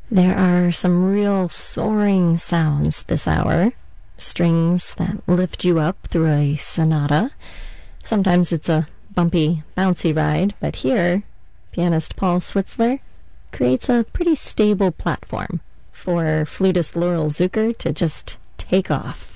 There are some real soaring sounds this hour. Strings that lift you up through a sonata. Sometimes it's a bumpy, bouncy ride, but here, pianist Paul Switzler creates a pretty stable platform for flutist Laurel Zucker to just take off.